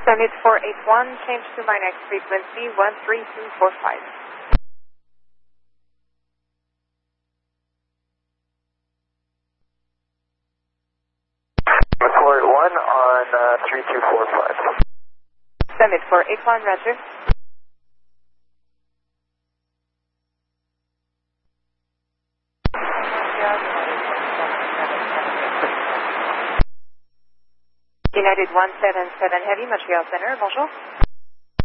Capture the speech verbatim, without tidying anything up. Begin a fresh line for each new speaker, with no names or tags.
Summit four eight one, change to my next frequency one three two four five.
Summit four eight one on uh, three two four five.
Summit four eight one, roger. United one seven seven Heavy, Montreal Center, bonjour.